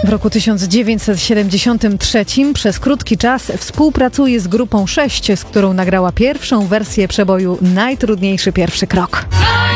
W roku 1973 przez krótki czas współpracuje z grupą 6, z którą nagrała pierwszą wersję przeboju Najtrudniejszy pierwszy krok.